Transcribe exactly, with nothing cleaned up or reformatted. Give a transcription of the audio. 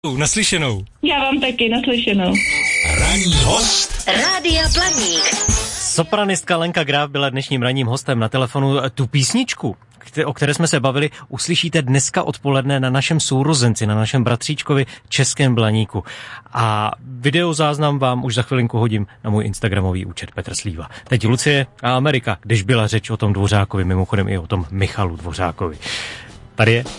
Naslyšenou. Já vám taky, naslyšenou. Ranní host Rádia Blaník. Sopranistka Lenka Graf byla dnešním ranním hostem na telefonu. Tu písničku, o které jsme se bavili, uslyšíte dneska odpoledne na našem sourozenci, na našem bratříčkovi Českém Blaníku. A videozáznam vám už za chvilinku hodím na můj instagramový účet Petr Slíva. Teď Lucie a Amerika, když byla řeč o tom Dvořákovi, mimochodem i o tom Michalu Dvořákovi. Tady je